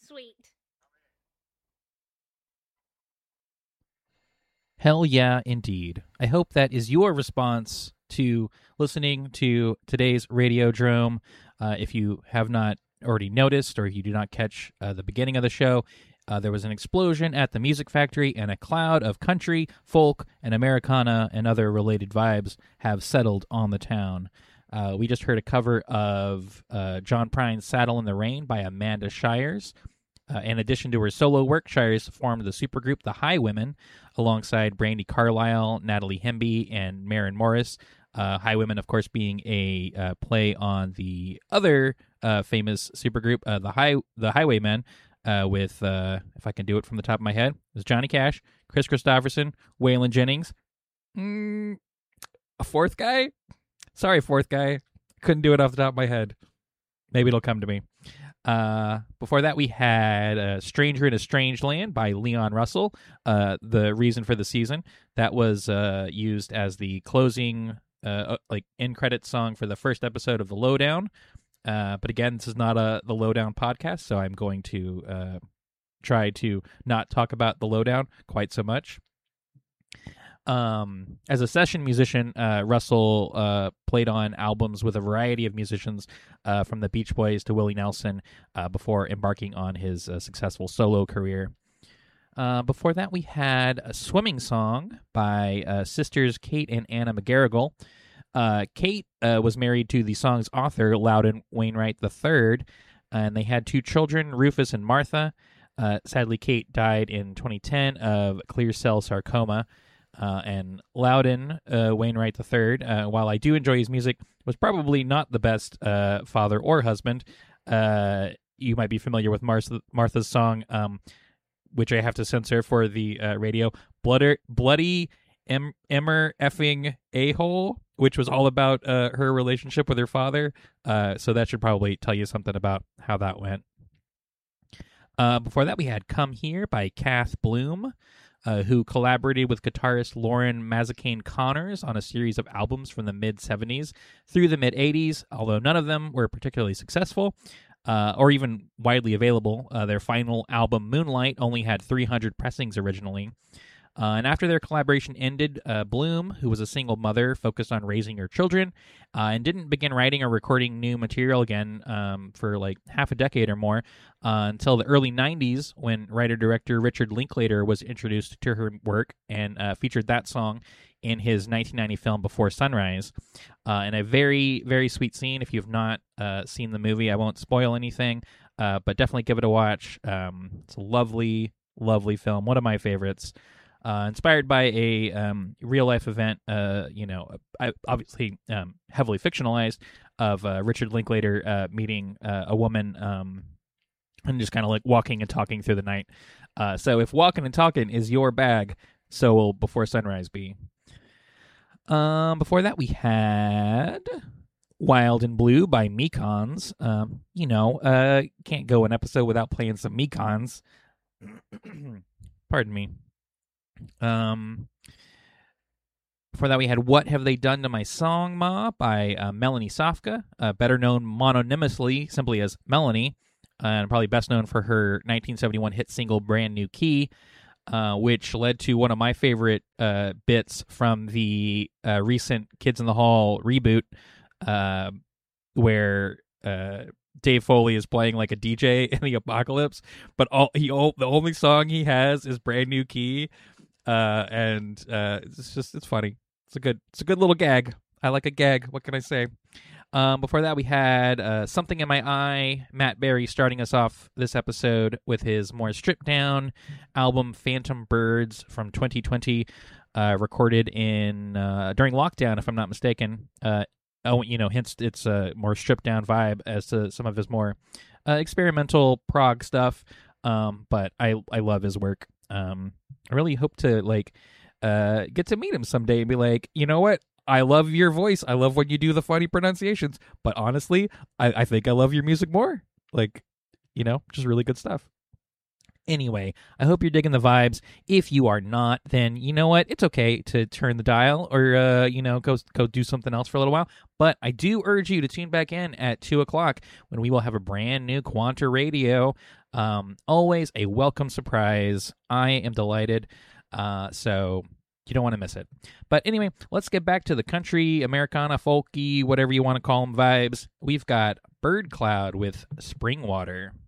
Sweet. Hell yeah, indeed. I hope that is your response to listening to today's Radiodrome. If you have not already noticed, or you do not catch the beginning of the show, there was an explosion at the Music Factory, and a cloud of country, folk, and Americana and other related vibes have settled on the town. We just heard a cover of John Prine's Saddle in the Rain by Amanda Shires. In addition to her solo work, Shires formed the supergroup The Highwomen alongside Brandy Carlisle, Natalie Hemby, and Maren Morris. Highwomen, of course, being a play on the other famous supergroup, the Highwaymen, with, if I can do it from the top of my head, it was Johnny Cash, Chris Christopherson, Waylon Jennings. A fourth guy? Sorry, fourth guy. Couldn't do it off the top of my head. Maybe it'll come to me. Before that, we had Stranger in a Strange Land by Leon Russell, the reason for the season. That was used as the closing end credit song for the first episode of The Lowdown. But again, this is not the Lowdown podcast, so I'm going to try to not talk about The Lowdown quite so much. As a session musician, Russell played on albums with a variety of musicians, from the Beach Boys to Willie Nelson, before embarking on his successful solo career. Before that, we had a swimming song by sisters Kate and Anna McGarrigle. Kate was married to the song's author, Loudon Wainwright III, and they had two children, Rufus and Martha. Sadly, Kate died in 2010 of clear cell sarcoma. And Loudon Wainwright III, while I do enjoy his music, was probably not the best father or husband. You might be familiar with Martha's song, which I have to censor for the radio, Bloody Emmer Effing A-Hole, which was all about her relationship with her father. So that should probably tell you something about how that went. Before that, we had Come Here by Kath Bloom, who collaborated with guitarist Lauren Mazzacane Connors on a series of albums from the mid-'70s through the mid-'80s, although none of them were particularly successful or even widely available. Their final album, Moonlight, only had 300 pressings originally. And after their collaboration ended, Bloom, who was a single mother, focused on raising her children and didn't begin writing or recording new material again for like half a decade or more until the early 90s, when writer-director Richard Linklater was introduced to her work and featured that song in his 1990 film Before Sunrise. And a very, very sweet scene. If you've not seen the movie, I won't spoil anything, but definitely give it a watch. It's a lovely, lovely film. One of my favorites. Inspired by a real-life event, obviously heavily fictionalized, of Richard Linklater meeting a woman and just kind of like walking and talking through the night. So if walking and talking is your bag, so will Before Sunrise be. Before that, we had Wild and Blue by Mekons. Can't go an episode without playing some Mekons. Pardon me. Before that, we had What Have They Done to My Song, Ma by Melanie Safka, better known mononymously simply as Melanie, and probably best known for her 1971 hit single Brand New Key, which led to one of my favorite bits from the recent Kids in the Hall reboot, where Dave Foley is playing like a DJ in the apocalypse, but the only song he has is Brand New Key. It's funny. It's a good little gag. I like a gag. What can I say? Before that, we had Something in My Eye. Matt Berry starting us off this episode with his more stripped down album Phantom Birds from 2020, recorded in during lockdown, if I'm not mistaken. Hence it's a more stripped down vibe as to some of his more experimental prog stuff. But I love his work. I really hope to get to meet him someday and be like, you know what? I love your voice. I love when you do the funny pronunciations. But honestly, I think I love your music more. Just really good stuff. Anyway, I hope you're digging the vibes. If you are not, then you know what? It's okay to turn the dial or, go do something else for a little while. But I do urge you to tune back in at 2 o'clock when we will have a brand new Quanta Radio. Always a welcome surprise. I am delighted. So you don't want to miss it. But anyway, let's get back to the country, Americana, folky, whatever you want to call them vibes. We've got Bird Cloud with Spring Water.